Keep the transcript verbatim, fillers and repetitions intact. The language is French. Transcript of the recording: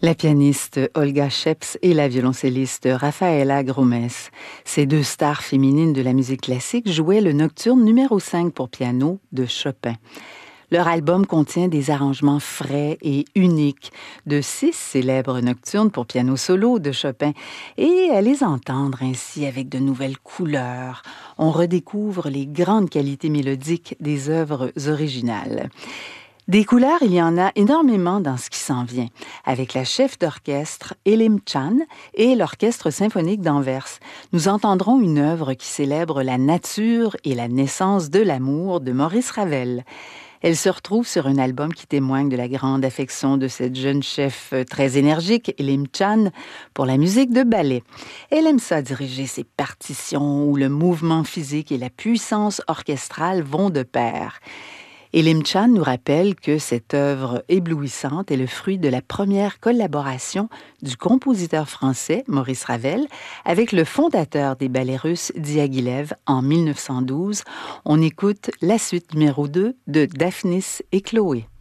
La pianiste Olga Sheps et la violoncelliste Rafaela Gromes, ces deux stars féminines de la musique classique, jouaient le nocturne numéro cinq pour piano de Chopin. Leur album contient des arrangements frais et uniques de six célèbres nocturnes pour piano solo de Chopin. Et à les entendre ainsi avec de nouvelles couleurs, on redécouvre les grandes qualités mélodiques des œuvres originales. Des couleurs, il y en a énormément dans ce qui s'en vient, avec la chef d'orchestre Elim Chan et l'Orchestre symphonique d'Anvers. Nous entendrons une œuvre qui célèbre la nature et la naissance de l'amour de Maurice Ravel. Elle se retrouve sur un album qui témoigne de la grande affection de cette jeune chef très énergique, Elim Chan, pour la musique de ballet. Elle aime ça diriger ses partitions où le mouvement physique et la puissance orchestrale vont de pair. Elim Chan nous rappelle que cette œuvre éblouissante est le fruit de la première collaboration du compositeur français Maurice Ravel avec le fondateur des ballets russes Diaghilev en mille neuf cent douze. On écoute la suite numéro deux de Daphnis et Chloé.